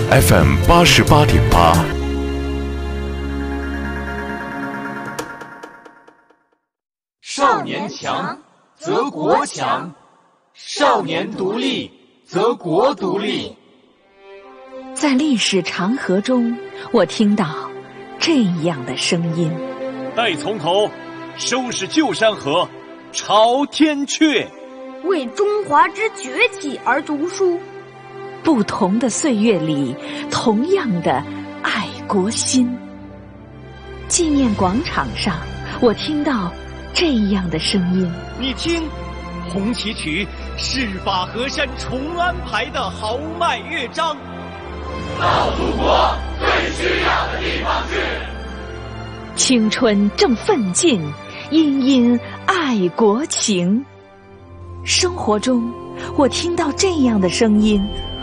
FM 88.8。 少年强则国强，少年独立则国独立。 在历史长河中，我听到这样的声音： 待从头，收拾旧山河，朝天阙。 为中华之崛起而读书。 不同的岁月里，同样的爱国心。纪念广场上，我听到这样的声音： 你听，红旗曲是把河山重安排的豪迈乐章。 到祖国最需要的地方去。 青春正奋进，殷殷爱国情。生活中，我听到这样的声音：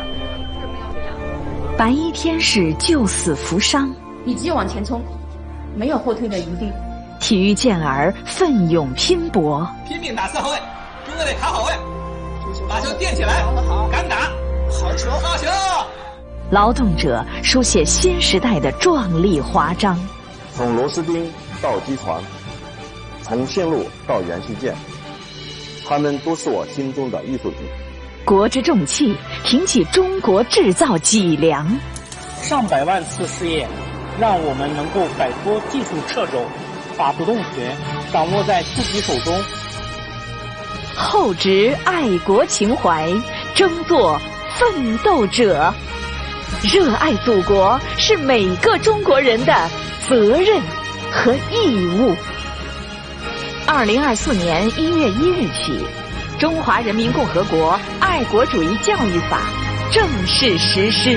白衣天使救死扶伤， 一直往前冲，没有后退的余地。 体育健儿奋勇拼搏， 拼命打四号位，中卫得卡好位，把球垫起来，敢打，好球好球。 劳动者书写新时代的壮丽华章。 从螺丝钉到机床，从线路到元器件，他们都是我心中的艺术品。 国之重器，挺起中国制造脊梁。 上百万次试验，让我们能够摆脱技术掣肘，把主动权掌握在自己手中。 厚植爱国情怀，争做奋斗者。热爱祖国是每个中国人的责任和义务。2024年1月1日起，《中华人民共和国爱国主义教育法》正式实施。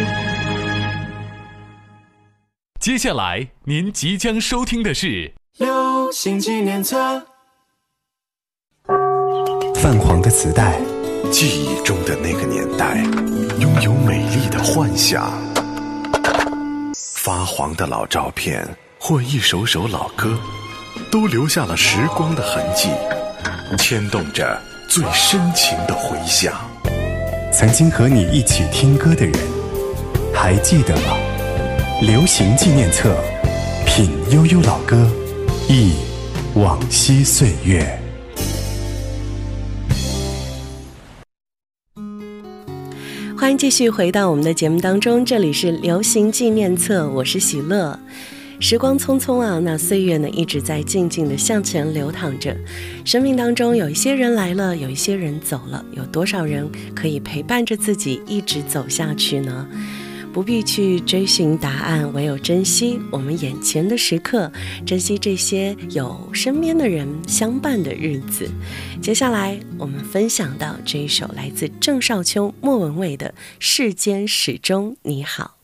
接下来您即将收听的是流行纪念册。 泛黄的磁带， 记忆中的那个年代，拥有美丽的幻想。发黄的老照片或一首首老歌，都留下了时光的痕迹，牵动着最深情的回响。 曾经和你一起听歌的人，还记得吗？流行纪念册，品悠悠老歌，忆往昔岁月。 欢迎继续回到我们的节目当中，这里是流行纪念册，我是喜乐。时光匆匆啊，那岁月呢一直在静静地向前流淌着。生命当中有一些人来了，有一些人走了，有多少人可以陪伴着自己一直走下去呢？不必去追寻答案，唯有珍惜我们眼前的时刻，珍惜这些有身边的人相伴的日子。接下来我们分享到这一首来自郑少秋、莫文蔚的《世间始终你好》。